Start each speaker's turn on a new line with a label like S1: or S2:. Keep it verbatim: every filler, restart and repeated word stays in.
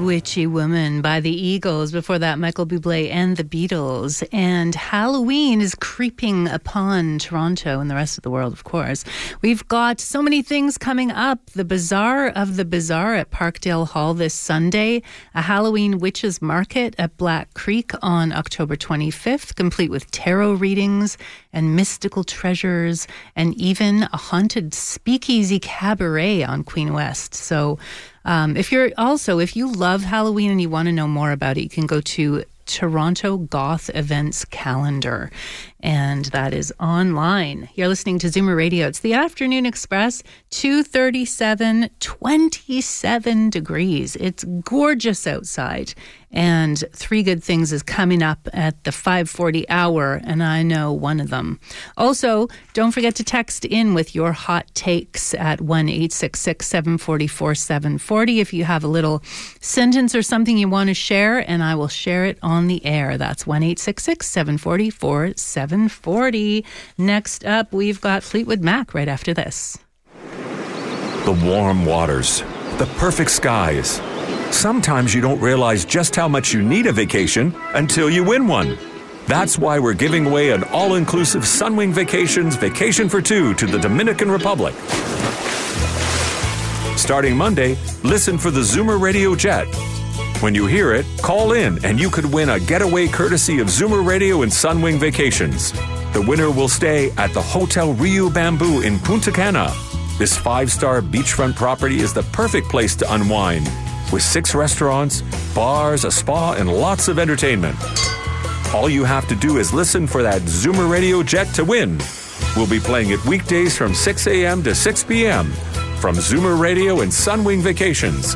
S1: Witchy Woman by the Eagles. Before that, Michael Bublé and the Beatles. And Halloween is creeping upon Toronto and the rest of the world, of course. We've got so many things coming up. The Bazaar of the Bazaar at Parkdale Hall this Sunday. A Halloween Witches Market at Black Creek on October twenty-fifth, complete with tarot readings and mystical treasures, and even a haunted speakeasy cabaret on Queen West. So um, if you're also, if you love Halloween and you want to know more about it, you can go to Toronto Goth Events Calendar, and that is online. You're listening to Zoomer Radio. It's the Afternoon Express, two thirty-seven, twenty-seven degrees. It's gorgeous outside, and Three Good Things is coming up at the five forty hour, and I know one of them. Also, don't forget to text in with your hot takes at one eight six six, seven four four, seven four zero if you have a little sentence or something you want to share, and I will share it on the air. That's one eight six six, seven four four, seven four zero. Next up, we've got Fleetwood Mac right after this.
S2: The warm waters, the perfect skies. Sometimes you don't realize just how much you need a vacation until you win one. That's why we're giving away an all-inclusive Sunwing Vacations Vacation for Two to the Dominican Republic. Starting Monday, listen for the Zoomer Radio Jet. When you hear it, call in and you could win a getaway courtesy of Zoomer Radio and Sunwing Vacations. The winner will stay at the Hotel Rio Bamboo in Punta Cana. This five-star beachfront property is the perfect place to unwind, with six restaurants, bars, a spa, and lots of entertainment. All you have to do is listen for that Zoomer Radio Jet to win. We'll be playing it weekdays from six a.m. to six p.m. from Zoomer Radio and Sunwing Vacations.